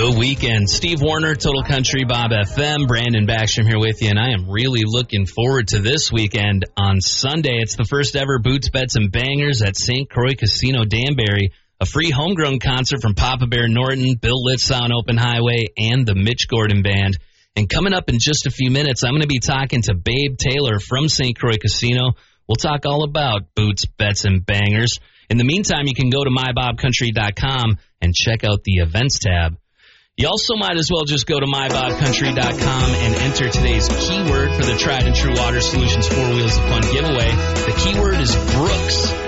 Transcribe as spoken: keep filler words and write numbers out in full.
The weekend. Steve Warner, Total Country, Bob F M, Brandon Backstrom here with you, and I am really looking forward to this weekend. On Sunday, it's the first ever Boots, Bets, and Bangers at Saint Croix Casino Danbury, a free homegrown concert from Papa Bear Norton, Bill Litzow on Open Highway, and the Mitch Gordon Band. And coming up in just a few minutes, I'm going to be talking to Babe Taylor from Saint Croix Casino. We'll talk all about Boots, Bets, and Bangers. In the meantime, you can go to my bob country dot com and check out the events tab. You also might as well just go to my bob country dot com and enter today's keyword for the Tried and True Water Solutions four Wheels of Fun giveaway. The keyword is Brooks.